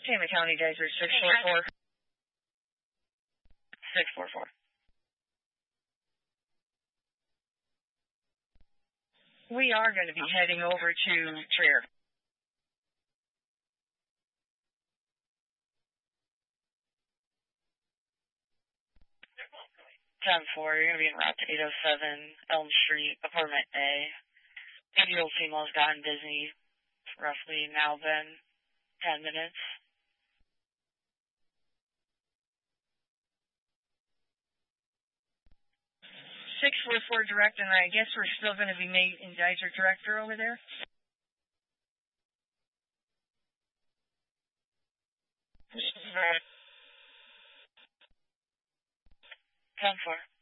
Tama County Dicer 644. 644. We are going to be heading over to Trier. 10-4, you're going to be en route to 807 Elm Street, Apartment A. The old female's gotten busy. It's roughly now been 10 minutes. 644 direct, and I guess we're still going to be made in Dicer Director over there. Right. 10-4.